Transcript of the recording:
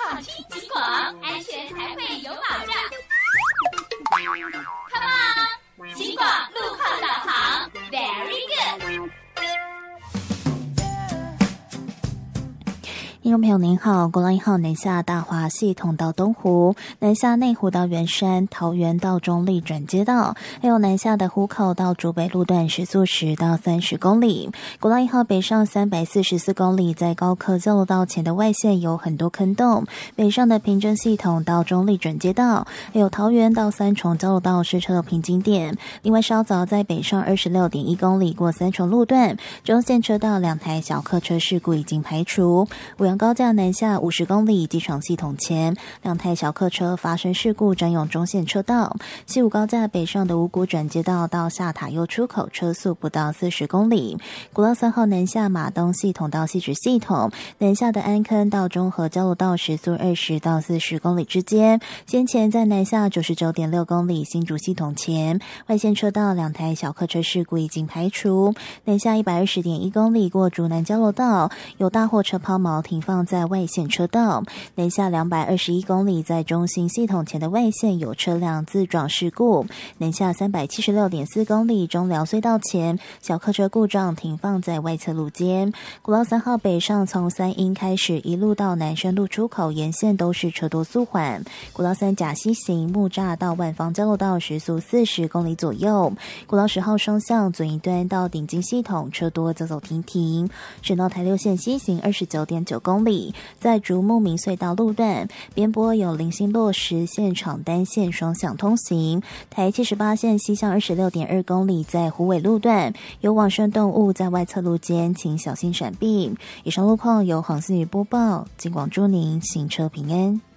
放心警广，安全才会有保障。Come on， 警广路况导航 ，Very good。 听众朋友您好，国道1号南下大华系统到东湖，南下内湖到圆山，桃园到中立转接道，还有南下的湖口到竹北路段时速10到30公里。国道1号北上344公里，在高科交流道前的外线有很多坑洞，北上的平镇系统到中立转接道，还有桃园到三重交流道是车流瓶颈点。另外稍早在北上26.1公里过三重路段，中线车道2台小客车事故已经排除。五羊高架南下50公里，机场系统前2台小客车发生事故，占用中线车道。西武高架北上的五股转接道到下塔悠出口车速不到40公里。国道3号南下马东系统到汐止系统，南下的安坑到中和交流道时速20到40公里之间。先前在南下99.6公里新竹系统前，外线车道2台小客车事故已经排除。南下120.1公里过竹南交流道，有大货车抛锚停放在外线车道。南下221公里，在中兴系统前的外线有车辆自撞事故。南下376.4公里，中寮隧道前小客车故障停放在外侧路肩。国道3号北上从三鶯开始一路到南深路出口沿线都是车多速缓。国道3甲西行木栅到万芳交流道时速40公里左右。国道10号双向左一端到顶金系统车多走走停停。省道台6线西行29.9公里，在竹木明隧道路段边坡有零星落实，现场单线双向通行。台78线西向26.2公里，在虎尾路段有往生动物在外侧路间，请小心闪避。以上路况由黄思雨播报，警广祝您行车平安。